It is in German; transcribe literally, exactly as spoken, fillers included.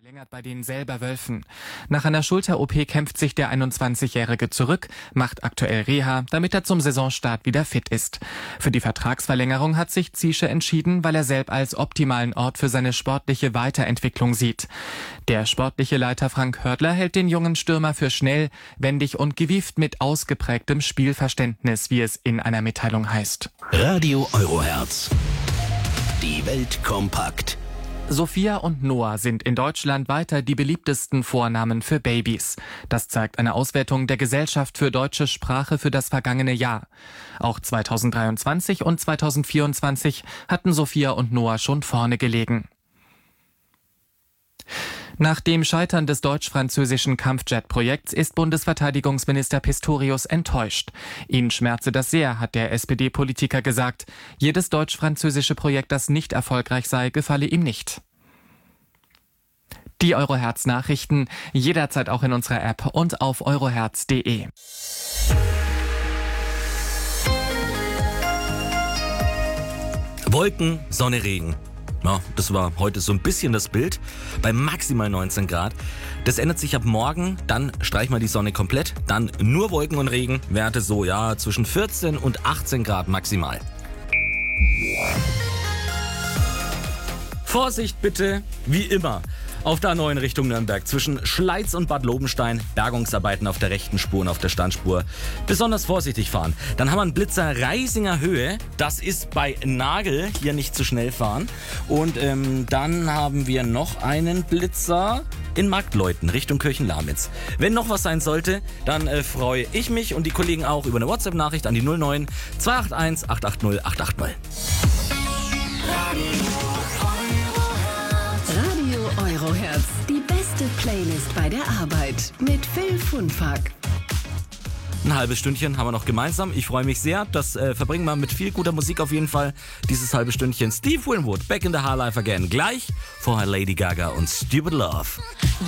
Verlängert bei den Selber Wölfen. Nach einer Schulter-O P kämpft sich der einundzwanzigjährige zurück, macht aktuell Reha, damit er zum Saisonstart wieder fit ist. Für die Vertragsverlängerung hat sich Ziesche entschieden, weil er selbst als optimalen Ort für seine sportliche Weiterentwicklung sieht. Der sportliche Leiter Frank Hördler hält den jungen Stürmer für schnell, wendig und gewieft mit ausgeprägtem Spielverständnis, wie es in einer Mitteilung heißt. Radio Euroherz. Die Welt kompakt. Sophia und Noah sind in Deutschland weiter die beliebtesten Vornamen für Babys. Das zeigt eine Auswertung der Gesellschaft für deutsche Sprache für das vergangene Jahr. Auch zweitausenddreiundzwanzig und zweitausendvierundzwanzig hatten Sophia und Noah schon vorne gelegen. Nach dem Scheitern des deutsch-französischen Kampfjet-Projekts ist Bundesverteidigungsminister Pistorius enttäuscht. Ihn schmerze das sehr, hat der S P D-Politiker gesagt. Jedes deutsch-französische Projekt, das nicht erfolgreich sei, gefalle ihm nicht. Die Euroherz-Nachrichten jederzeit auch in unserer App und auf euroherz punkt de. Wolken, Sonne, Regen. Ja, das war heute so ein bisschen das Bild bei maximal neunzehn Grad. Das ändert sich ab morgen, dann streichen wir die Sonne komplett, dann nur Wolken und Regen, Werte so, ja, zwischen vierzehn und achtzehn Grad maximal. Vorsicht bitte, wie immer. Auf der A neun Richtung Nürnberg zwischen Schleiz und Bad Lobenstein, Bergungsarbeiten auf der rechten Spur und auf der Standspur. Besonders vorsichtig fahren. Dann haben wir einen Blitzer Reisinger Höhe, das ist bei Nagel, hier nicht zu schnell fahren. Und ähm, dann haben wir noch einen Blitzer in Marktleuten Richtung Kirchenlamitz. Wenn noch was sein sollte, dann äh, freue ich mich und die Kollegen auch über eine WhatsApp-Nachricht an die null neun zwei acht eins acht acht null acht acht null. Euroherz, die beste Playlist bei der Arbeit mit Phil Funfack. Ein halbes Stündchen haben wir noch gemeinsam. Ich freue mich sehr. Das äh, verbringen wir mit viel guter Musik auf jeden Fall. Dieses halbe Stündchen. Steve Winwood, Back in the High Life Again. Gleich vorher Lady Gaga und Stupid Love.